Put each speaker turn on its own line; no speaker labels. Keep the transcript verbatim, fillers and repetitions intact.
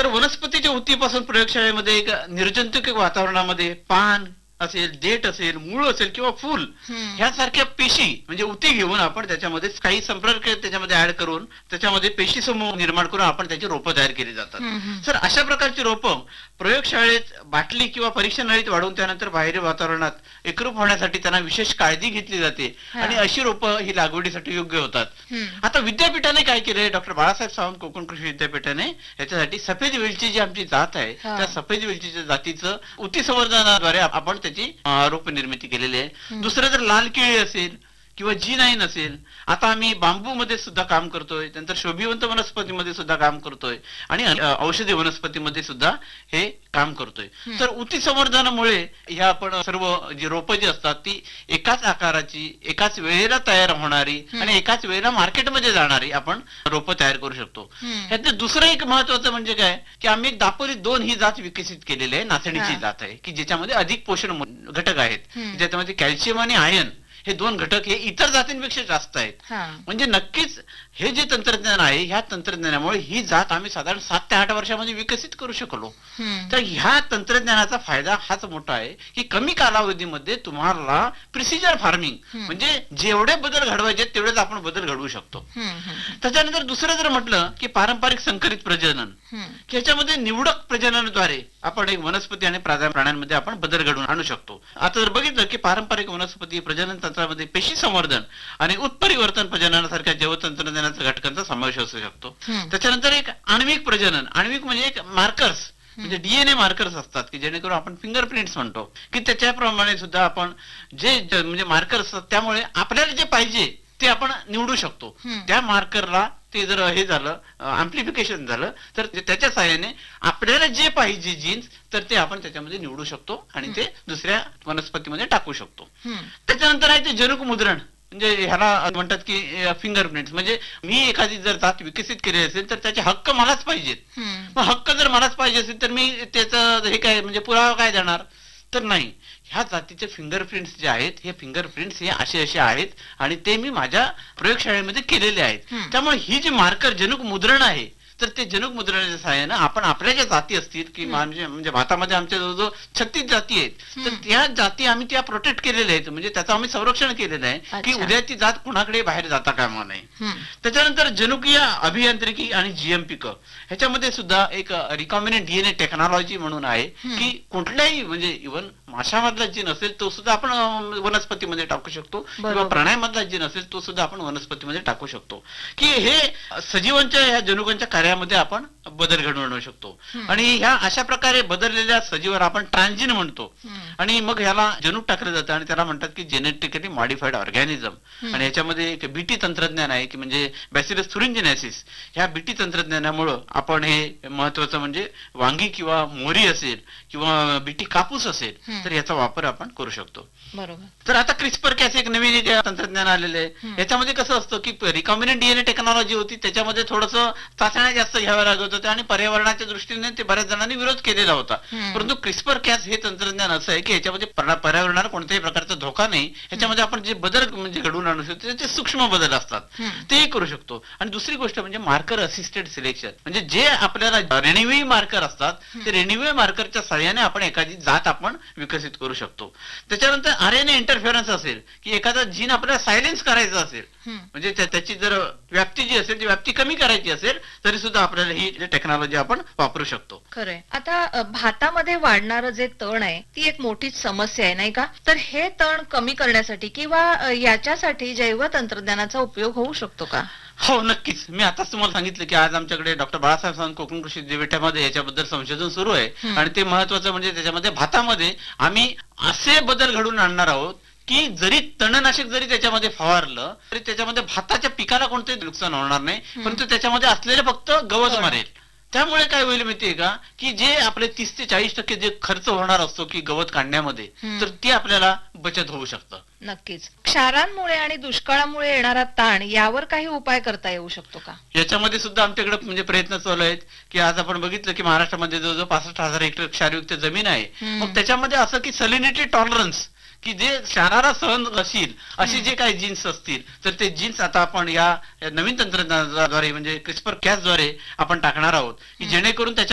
तर वनस्पतीच्या ऊतीपासून प्रयोगशाळेमध्ये एक निर्जंतुक वातावरणामध्ये पान असेल, देठ असेल, मूळ असेल किंवा फूल ह्यासारख्या पेशी म्हणजे ऊती घेऊन आपण त्याच्यामध्ये काही संपर्क त्याच्यामध्ये ऍड करून त्याच्यामध्ये पेशी समूह निर्माण करून आपण त्याची रोपं तयार केली जातात. तर अशा प्रकारची रोपं प्रयोगशाळेत बाटली किंवा परीक्षा नळीत वाढवून त्यानंतर बाहेर वातावरणात एकरूप होण्यासाठी त्यांना विशेष काळजी घेतली जाते आणि अशी रोपं ही लागवडीसाठी योग्य होतात. आता विद्यापीठाने काय केलंय, डॉक्टर बाळासाहेब सावंत कोकण कृषी विद्यापीठाने याच्यासाठी सफेद वेलची जी आमची जात आहे त्या सफेद वेलचीच्या जातीचं ऊती संवर्धनाद्वारे आपण त्याची रोप निर्मिती केलेली आहे. दुसरं जर लाल केळी असेल किंवा जी नाईन असेल, आता आम्ही बांबू मध्ये सुद्धा काम करतोय, नंतर शोभिवंत वनस्पतीमध्ये सुद्धा काम करतोय आणि औषधी वनस्पतीमध्ये सुद्धा हे काम करतोय. तर ऊती संवर्धनामुळे ह्या आपण सर्व जी रोपं जी असतात ती एकाच आकाराची, एकाच वेळेला तयार होणारी आणि एकाच वेळेला मार्केटमध्ये जाणारी आपण रोपं तयार करू शकतो. ह्यातलं दुसरं एक महत्वाचं म्हणजे काय की आम्ही एक दापोली दोन ही जात विकसित केलेली आहे, नाचणीची जात आहे की ज्याच्यामध्ये अधिक पोषण घटक आहेत, ज्याच्यामध्ये कॅल्शियम आणि आयर्न हे दोन घटक हे इतर जातींपेक्षा जास्त आहेत. म्हणजे नक्कीच हे जे तंत्रज्ञान आहे ह्या तंत्रज्ञानामुळे ही जात आम्ही साधारण सात ते आठ वर्षामध्ये विकसित करू शकलो. तर ह्या तंत्रज्ञानाचा फायदा हाच मोठा आहे की कमी कालावधीमध्ये तुम्हाला प्रिसिजन फार्मिंग म्हणजे जेवढे बदल घडवायचे तेवढेच आपण बदल घडवू शकतो. त्याच्यानंतर दुसरं जर म्हटलं की पारंपरिक संकरित प्रजनन, ह्याच्यामध्ये निवडक प्रजननाद्वारे आपण एक वनस्पती आणि प्राण्यांमध्ये आपण बदल घडवून आणू शकतो. आता जर बघितलं की पारंपरिक वनस्पती प्रजनन तंत्रामध्ये पेशी संवर्धन आणि उत्परिवर्तन प्रजननासारख्या जैवतंत्रज्ञानाच्या घटकांचा समावेश असू शकतो. त्याच्यानंतर एक आण्विक प्रजनन, आण्विक म्हणजे एक मार्कर्स म्हणजे डीएनए मार्कर्स असतात की जेणेकरून आपण फिंगरप्रिंट्स म्हणतो की त्याच्याप्रमाणे सुद्धा आपण जे म्हणजे मार्कर्स असतात त्यामुळे आपल्याला जे पाहिजे ते आपण निवडू शकतो. त्या मार्करला ते जर हे झालं अँप्लिफिकेशन झालं तर त्याच्या सहाय्याने आपल्याला जे पाहिजे जीन्स तर ते आपण त्याच्यामध्ये निवडू शकतो आणि ते दुसऱ्या वनस्पतीमध्ये टाकू शकतो. त्याच्यानंतर आहे ते जनुक मुद्रण म्हणजे ह्याला म्हणतात की फिंगरप्रिंट्स म्हणजे मी एखादी जर जात विकसित केली असेल तर त्याचे हक्क मलाच पाहिजेत. मग हक्क जर मलाच पाहिजे असेल तर मी त्याचं हे काय म्हणजे पुरावा काय देणार तर नाही. ह्या जातीचे फिंगरप्रिंट्स जे आहेत हे फिंगरप्रिंट्स हे असे असे आहेत आणि ते मी माझ्या प्रयोगशाळेमध्ये केलेले आहेत. त्यामुळे ही जी मार्कर जनुक मुद्रण आहे तर ते जनुक मुद्रणाच्या सहाय्यानं आपण आपल्या ज्या जाती असतील की म्हणजे म्हणजे भारतामध्ये आमच्या जवळजवळ छत्तीस जाती आहेत तर त्या जाती आम्ही त्या प्रोटेक्ट केलेल्या आहेत म्हणजे त्याचं आम्ही संरक्षण केलेलं आहे की उद्या ती जात कुणाकडे बाहेर जाता कामा नये. त्याच्यानंतर जनुकीय अभियांत्रिकी आणि जीएमपी ह्याच्यामध्ये सुद्धा एक रिकॉम्बिनंट डीएनए टेक्नॉलॉजी म्हणून आहे की कुठल्याही म्हणजे इव्हन माशामधला जीन असेल तो सुद्धा आपण वनस्पतीमध्ये टाकू शकतो किंवा प्राण्यामधला जीन असेल तो सुद्धा आपण वनस्पतीमध्ये टाकू शकतो की हे सजीवांच्या या जनुकांच्या कार्यामध्ये आपण बदल घडवून आणू शकतो. आणि ह्या अशा प्रकारे बदललेल्या सजीवाला आपण ट्रान्झिन म्हणतो आणि मग ह्याला जनुक टाकलं जातं आणि त्याला म्हणतात की जेनेटिकली मॉडिफाईड ऑर्गॅनिझम आणि याच्यामध्ये एक बीटी तंत्रज्ञान आहे की म्हणजे बॅसिलस थुरिंजिनेसिस ह्या बीटी तंत्रज्ञानामुळं आपण हे महत्वाचं म्हणजे वांगी किंवा मोहरी असेल किंवा बीटी कापूस असेल तर याचा वापर आपण करू शकतो.
बरोबर.
तर आता क्रिस्पर कॅस एक नवीन एक तंत्रज्ञान आलेलं आहे. याच्यामध्ये कसं असतं की रिकॉम्बिनंट डीएनए टेक्नॉलॉजी होती त्याच्यामध्ये थोडस चाचण्या जास्त घ्याव्या लागत होत्या आणि पर्यावरणाच्या दृष्टीने ते बऱ्याच जणांनी विरोध केलेला होता. परंतु क्रिस्पर कॅस हे तंत्रज्ञान असं आहे की याच्यामध्ये पर्यावरणाला कोणत्याही प्रकारचा धोका नाही. ह्याच्यामध्ये आपण जे बदल म्हणजे घडवून आणू शकतो ते सूक्ष्म बदल असतात तेही करू शकतो. आणि दुसरी गोष्ट म्हणजे मार्कर असिस्टेड सिलेक्शन म्हणजे जे आपल्याला रेनिव्ही मार्कर असतात ते रेनिव्ही मार्करच्या सहाय्याने आपण एखादी जात आपण विकसित करू शकतो. त्याच्यानंतर आरएनए इंटरफेरन्स असेल की एखादा जीन आपल्याला सायलेन्स करायचा असेल म्हणजे त्याची जर व्याप्ती जी असेल ती व्याप्ती कमी करायची असेल तरी सुद्धा आपल्याला ही टेक्नॉलॉजी आपण वापरू शकतो.
खरंय. आता भातामध्ये वाढणारं जे तण आहे ती एक मोठी समस्या आहे नाही का. तर हे तण कमी करण्यासाठी किंवा याच्यासाठी जैव तंत्रज्ञानाचा उपयोग होऊ शकतो का?
हो नक्कीच. मी आताच तुम्हाला सांगितलं की आज आमच्याकडे डॉक्टर बाळासाहेब सावंत कोकण कृषी विद्यापीठामध्ये याच्याबद्दल संशोधन सुरू आहे आणि ते महत्वाचं म्हणजे त्याच्यामध्ये भातामध्ये आम्ही असे बदल घडवून आणणार आहोत की जरी तणनाशक जरी त्याच्यामध्ये फवारलं तरी त्याच्यामध्ये भाताच्या पिकाला कोणतंही नुकसान होणार नाही परंतु त्याच्यामध्ये असलेले फक्त गवत मारेल. त्यामुळे काय होईल माहितीये का की जे आपले तीस ते चाळीस टक्के जे खर्च होणार असतो की गवत काढण्यामध्ये तर ते आपल्याला बचत होऊ शकतं.
नक्कीच. क्षारांमुळे आणि दुष्काळामुळे येणारा ताण यावर काही उपाय करता येऊ शकतो का?
याच्यामध्ये सुद्धा आमच्याकडे म्हणजे प्रयत्न चालू आहेत की आज आपण बघितलं की महाराष्ट्रामध्ये जवळजवळ पासष्ट हजार हेक्टर क्षारयुक्त जमीन आहे. मग त्याच्यामध्ये असं की सलिनिटी टॉलरन्स की जे क्षाराला सहनशील असे जे काही जीन्स असतील तर ते जीन्स आता आपण या नवीन तंत्रज्ञानाद्वारे म्हणजे क्रिस्पर कॅसद्वारे आपण टाकणार आहोत की जेणेकरून त्याच्या